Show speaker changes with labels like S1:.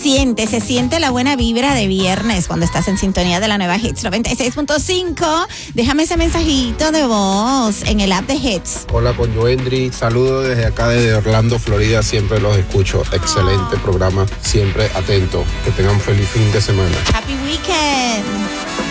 S1: se siente la buena vibra de viernes cuando estás en sintonía de la nueva Hits 96.5. Déjame ese mensajito de voz en el app de Hits.
S2: Hola, con Joendry. Saludos desde acá, desde Orlando, Florida. Siempre los escucho. Excelente programa. Siempre atento. Que tengan un feliz fin de semana.
S1: Happy weekend.